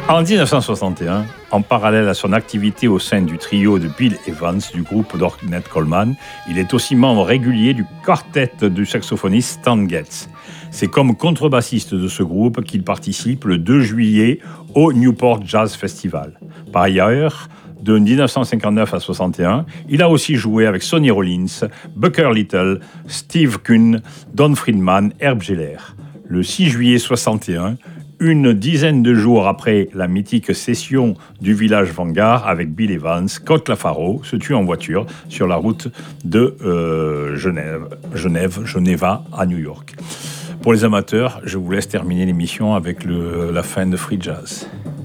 En 1961, en parallèle à son activité au sein du trio de Bill Evans du groupe d'Ornette Coleman, il est aussi membre régulier du quartet du saxophoniste Stan Getz. C'est comme contrebassiste de ce groupe qu'il participe le 2 juillet au Newport Jazz Festival. Par ailleurs, de 1959 à 61, il a aussi joué avec Sonny Rollins, Bucker Little, Steve Kuhn, Don Friedman, Herb Geller. Le 6 juillet 61, une dizaine de jours après la mythique session du Village Vanguard avec Bill Evans, Scott Lafaro se tue en voiture sur la route de Geneva à New York. Pour les amateurs, je vous laisse terminer l'émission avec la fin de Free Jazz.